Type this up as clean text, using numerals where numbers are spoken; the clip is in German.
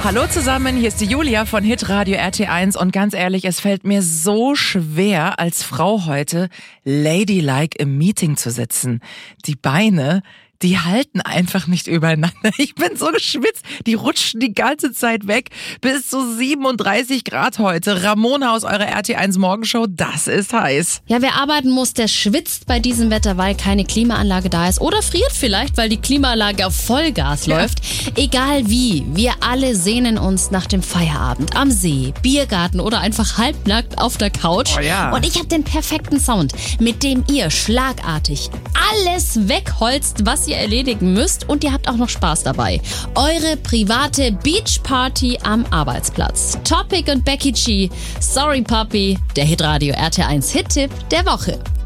Hallo zusammen, hier ist die Julia von Hitradio RT1 und ganz ehrlich, es fällt mir so schwer, als Frau heute ladylike im Meeting zu sitzen. Die Beine, die halten einfach nicht übereinander. Ich bin so geschwitzt, die rutschen die ganze Zeit weg. Bis zu 37 Grad heute. Ramona aus eurer RT1 Morgenshow, das ist heiß. Ja, wer arbeiten muss, der schwitzt bei diesem Wetter, weil keine Klimaanlage da ist. Oder friert vielleicht, weil die Klimaanlage auf Vollgas läuft. Egal wie, wir alle sehnen uns nach dem Feierabend am See, Biergarten oder einfach halbnackt auf der Couch. Oh ja. Und ich habe den perfekten Sound, mit dem ihr schlagartig alles wegholzt, was ihr erledigen müsst, und ihr habt auch noch Spaß dabei. Eure private Beachparty am Arbeitsplatz. Topic und Becky G, Sorry Puppy, der Hitradio RT1 Hit-Tipp der Woche.